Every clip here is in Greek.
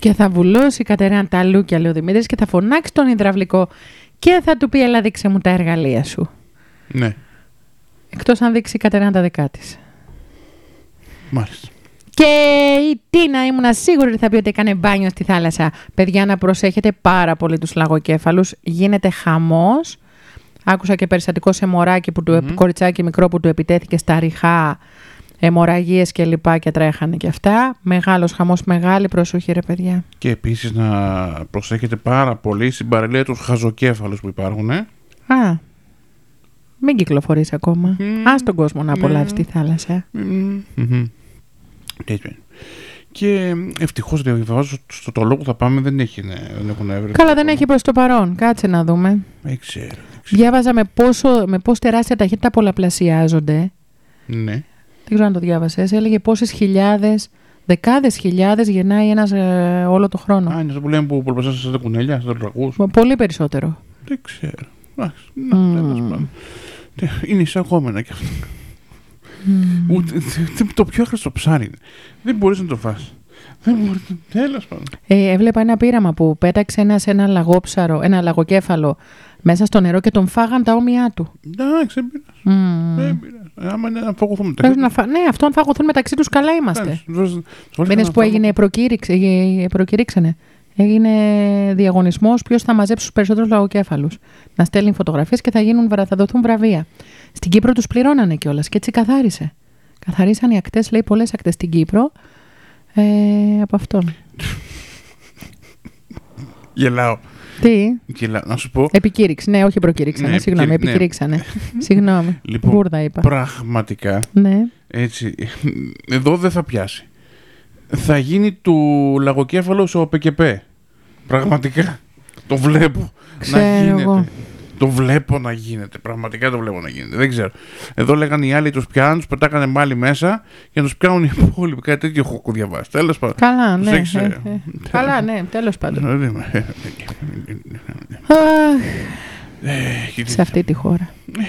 Και θα βουλώσει η Κατερίνα τα λούκια, λέει ο Δημήτρης, και θα φωνάξει τον υδραυλικό και θα του πει: έλα, δείξε μου τα εργαλεία σου. Ναι. Εκτός αν δείξει η Κατερίνα τα δικά της. Μάλιστα. Και η Τίνα ήμουνα σίγουρη ότι θα πει ότι έκανε μπάνιο στη θάλασσα. Παιδιά, να προσέχετε πάρα πολύ τους λαγοκέφαλους. Γίνεται χαμός. Άκουσα και περιστατικό σε μωράκι, κοριτσάκι μικρό που του επιτέθηκε στα ριχά, αιμορραγίες και λοιπά και τρέχανε και αυτά. Μεγάλος χαμός, μεγάλη προσοχή, ρε παιδιά. Και επίσης να προσέχετε πάρα πολύ στην παραλία τους χαζοκέφαλους που υπάρχουν. Μην κυκλοφορείς ακόμα. Ας τον κόσμο να απολαύσει τη θάλασσα. Και ευτυχώς διαβάζω στο το λόγο θα πάμε, δεν έχουν έβρεση. Καλά, δεν έχει προς το παρόν. Κάτσε να δούμε. Δεν ξέρω. Διάβαζα με πώς τεράστια ταχύτητα πολλαπλασιάζονται. Ναι. Δεν ξέρω αν το διάβασες. Έλεγε πόσες χιλιάδες, δεκάδες χιλιάδες γεννάει ένας όλο το χρόνο. Είναι αυτό που λέμε που πολλαπλασιάζονται στα κουνέλια, στα τρακούς. Πολύ περισσότερο. Δεν ξέρω. Είναι εισαγόμενα κι αυτό. Το πιο άχρηστο ψάρι είναι. Δεν μπορείς να το φας. Τέλος πάντων. Έβλεπα ένα πείραμα που πέταξε ένα λαγόψαρο, ένα λαγοκέφαλο μέσα στο νερό και τον φάγαν τα όμοιά του. Εντάξει, δεν πειράζει. Άμα είναι να φαγωθούν μεταξύ τους. Ναι, αυτό αν φαγωθούν μεταξύ τους, καλά είμαστε. Μήνες που έγινε προκηρύξανε. Έγινε διαγωνισμός ποιος θα μαζέψει τους περισσότερους λαγοκέφαλους. Να στέλνει φωτογραφίες και θα δοθούν βραβεία. Στην Κύπρο τους πληρώνανε κιόλας και έτσι καθάρισε. Καθαρίσαν οι ακτές, λέει, πολλές ακτές στην Κύπρο από αυτόν. Γελάω. Τι? Γελάω. Να σου πω. Επικήρυξη. Ναι, όχι προκηρύξανε. Ναι, συγγνώμη, επικηρύξανε. Συγγνώμη. Λοιπόν, Μπούρδα είπα. Πραγματικά. Ναι. Έτσι. Εδώ δεν θα πιάσει. Θα γίνει του λαγοκέφαλου ο ΠΚΠ. Πραγματικά. Το βλέπω να γίνεται. Εγώ. Το βλέπω να γίνεται. Πραγματικά το βλέπω να γίνεται. Δεν ξέρω. Εδώ λέγανε οι άλλοι τους πιάνουν, τους πετάκανε μάλι μέσα και να τους πιάνουν οι υπόλοιποι. Κάτι τέτοιο έχω διαβάσει. Τέλος πάντων. Καλά, ναι. Καλά, ναι. Τέλος πάντων. Σε αυτή τη χώρα.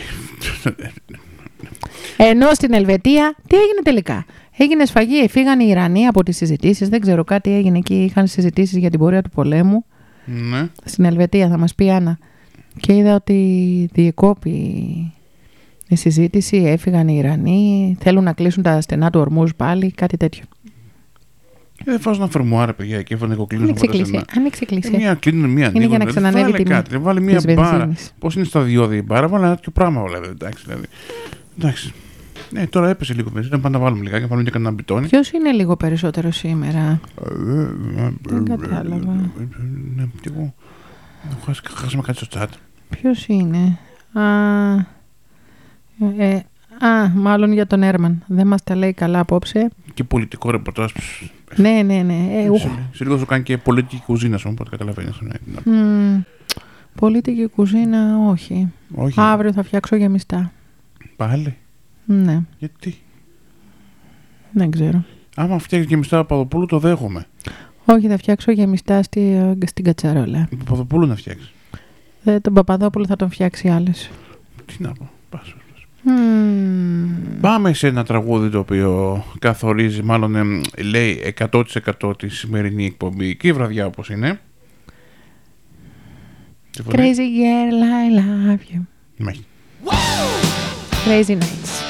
Ενώ στην Ελβετία, τι έγινε τελικά? Έγινε σφαγή, φύγαν οι Ιρανοί από τις συζητήσεις. Δεν ξέρω, κάτι έγινε εκεί. Είχαν συζητήσεις για την πορεία του πολέμου. Ναι. Στην Ελβετία, θα μας πει η Άννα. Και είδα ότι διεκόπη η συζήτηση, έφυγαν οι Ιρανοί, θέλουν να κλείσουν τα στενά του Ορμούζ πάλι, κάτι τέτοιο. Δεν βάζω ένα φερμουάρ, παιδιά, και έφανε κλείνουν. Άνοιξε εκκλησία. Μία κλείνουν, μία ανοίγουν. Είναι για να ξανανεύει η τιμή. Βάλε μία μπάρα. Πώς είναι στα διόδια η μπάρα, βάλε ένα τέτοιο πράγμα, δηλαδή. Εντάξει. Ναι, τώρα έπεσε λίγο περισσότερο. Πάμε να βάλουμε λιγάκι, να βάλουμε και κανένα μπιτόνι. Ποιος είναι λίγο περισσότερο σήμερα? Δεν κατάλαβα. Ναι, και εγώ. Χάσαμε κάτι στο chat. Ποιος είναι? Μάλλον για τον Έρμαν. Δεν μας τα λέει καλά απόψε. Και πολιτικό ρεπορτάζ. Ναι. Σε λίγο σου κάνει και πολιτική κουζίνα, οπότε καταλαβαίνεις. Πολιτική κουζίνα, όχι. Αύριο θα φτιάξω γεμιστά. Πάλι? Ναι. Γιατί? Δεν ξέρω. Άμα φτιάξεις γεμιστά Παπαδοπούλου, το δέχομαι. Όχι, θα φτιάξω γεμιστά στην κατσαρόλα. Τον Παπαδοπούλου να φτιάξεις? Τον Παπαδόπουλο θα τον φτιάξει άλλος. Τι να πω. Πάμε σε ένα τραγούδι το οποίο καθορίζει, μάλλον λέει 100% τη σημερινή εκπομπή και η βραδιά όπως είναι. Crazy girl, I love you. Μάχη. Crazy nights.